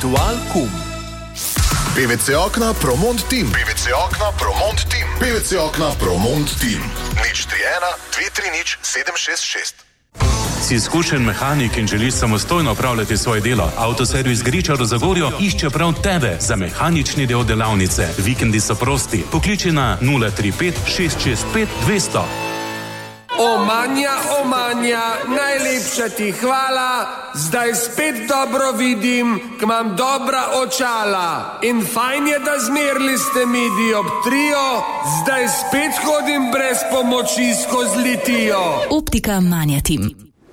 Aktualkum. PVC okna Promont Team. PVC okna Promont Team. PVC okna Promont Team. 031-230-766. Si izkušen mehanik in želiš samostojno opravljati svoje delo? Avtoservis Gričar v Zagorju išče prav tebe za mehanični del delavnice. Vikendi so prosti. Pokliči na 035 665 200. Omanja, najlepša ti hvala, zdaj spet dobro vidim, k imam dobra očala. In fajn je, da zmerili ste mi dioptrijo, zdaj spet hodim brez pomoči skozi litijo. Optika Manjatim.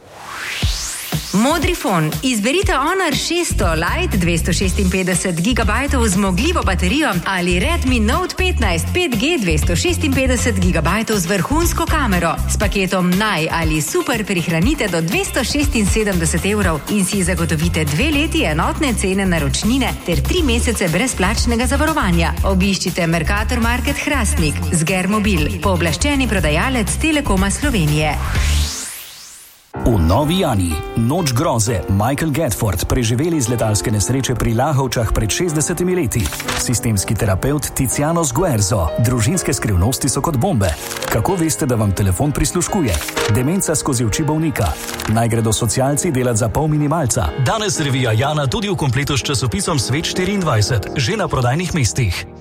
Modrifon. Izberite Honor 600 Lite 256 GB zmogljivo baterijo ali Redmi Note 15 5G 256 GB z vrhunsko kamero. S paketom Naj ali Super prihranite do 276 evrov in si zagotovite 2 leti enotne cene naročnine ter 3 mesece brezplačnega zavarovanja. Obiščite Mercator Market Hrastnik, Zgermobil, pooblaščeni prodajalec Telekoma Slovenije. V Novi Jani, noč groze, Michael Gedford, preživeli z letalske nesreče pri Lahovčah pred 60 leti. Sistemski terapeut Tiziano Sguerzo, družinske skrivnosti so kot bombe. Kako veste, da vam telefon prisluškuje? Demenca skozi oči bolnika. Naj gredo socialci delat za pol minimalca. Danes revija Jana tudi v kompletu s časopisom Svet 24, že na prodajnih mestih.